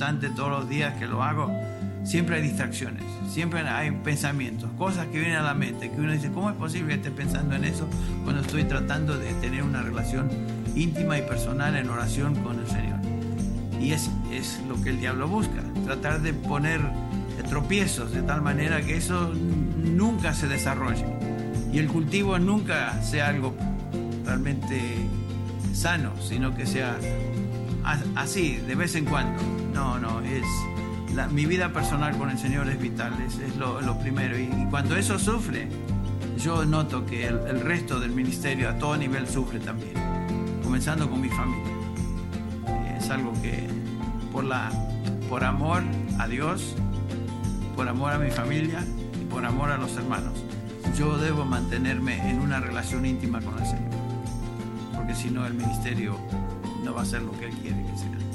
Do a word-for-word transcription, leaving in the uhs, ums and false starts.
constante todos los días que lo hago, siempre hay distracciones, siempre hay pensamientos, cosas que vienen a la mente, que uno dice, ¿cómo es posible que esté pensando en eso cuando estoy tratando de tener una relación íntima y personal en oración con el Señor? Y es, es lo que el diablo busca, tratar de poner tropiezos de tal manera que eso nunca se desarrolle y el cultivo nunca sea algo realmente sano, sino que sea así, de vez en cuando. No, no, es la, mi vida personal con el Señor es vital, es, es lo, lo primero. Y, y cuando eso sufre, yo noto que el, el resto del ministerio a todo nivel sufre también, comenzando con mi familia. Es algo que por, la, por amor a Dios, por amor a mi familia y por amor a los hermanos, yo debo mantenerme en una relación íntima con el Señor, porque si no el ministerio no va a ser lo que Él quiere que sea.